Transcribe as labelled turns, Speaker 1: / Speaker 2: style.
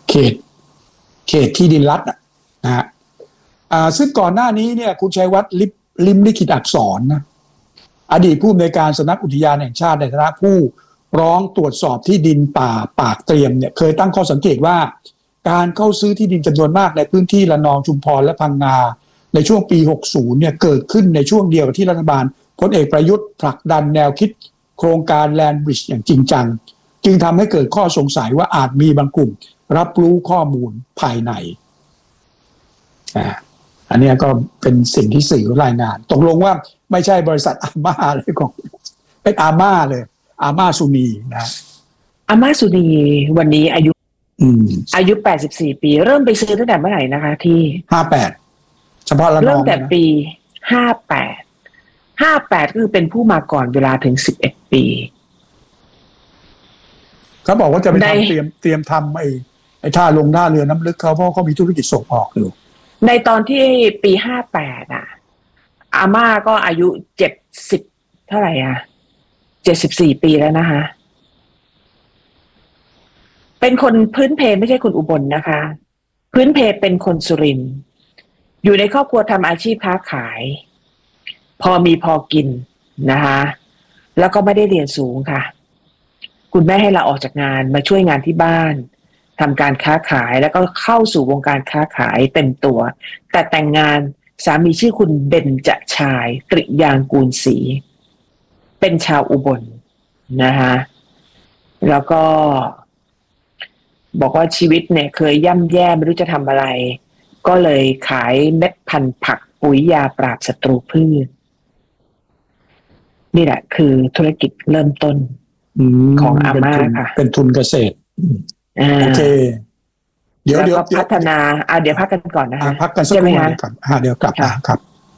Speaker 1: เขตที่ดินรัฐนะฮะซึ่งก่อนหน้านี้เนี่ยคุณชัยวัฒน์ลิมลิขิตอักษรนะอดีตผู้อำนวยการสำนักอุทยานแห่งชาติในฐานะผู้ร้องตรวจสอบที่ดินป่าปากเตรียมเนี่ยเคยตั้งข้อสังเกตว่าการเข้าซื้อที่ดินจำนวนมากในพื้นที่ระนองชุมพรและพังงาในช่วงปี 60 เนี่ยเกิดขึ้นในช่วงเดียวกับที่รัฐบาลพลเอกประยุทธ์ผลักดันแนวคิดโครงการแลนด์บริดจ์อย่างจริงจังจึงทำให้เกิดข้อสงสัยว่าอาจมีบางกลุ่มรับรู้ข้อมูลภายในอันนี้ก็เป็นสิ่งที่สื่อรายงานตกลงว่าไม่ใช่บริษัทอาม่าเลยของเป็นอาม่าเลยอาม่าสุนีนะ
Speaker 2: อาม่าสุนีวันนี้อายุ84ปีเริ่มไปซื้อตั้งแต่เมื่อไหร่นะคะที่
Speaker 1: 58เฉพาะระนอง
Speaker 2: เริ่มแต่ปี58คือเป็นผู้มาก่อนเวลาถึง11ปี
Speaker 1: เขาบอกว่าจะไปทำเตรียมทำไอ้ท่าเรือน้ำลึกเขาเพราะเขามีธุรกิจส่งออกอยู่
Speaker 2: ในตอนที่ปี58อาม่าก็อายุ70เท่าไหร่74ปีแล้วนะคะเป็นคนพื้นเพไม่ใช่คนอุบลนะคะพื้นเพเป็นคนสุรินทร์อยู่ในครอบครัวทำอาชีพค้าขายพอมีพอกินนะคะแล้วก็ไม่ได้เรียนสูงค่ะคุณแม่ให้เราออกจากงานมาช่วยงานที่บ้านทำการค้าขายแล้วก็เข้าสู่วงการค้าขายเต็มตัวแต่แต่งงานสามีชื่อคุณเบญจชายตริยางกูลศรีเป็นชาวอุบลนะคะแล้วก็บอกว่าชีวิตเนี่ยเคยย่ำแย่ไม่รู้จะทำอะไรก็เลยขายเม็ดพันธุ์ผักปุ๋ยยาปราบศัตรูพืชนี่แหละคือธุรกิจเริ่มต้นของอาม่าค่ะ
Speaker 1: เป็นทุนเกษตรโอเค
Speaker 2: เดี๋ยวพัฒนาเดี๋ยวพักกันก่อนนะคะ
Speaker 1: พักกันสักครู่นึงครับเดี๋ยวกลับมาครับ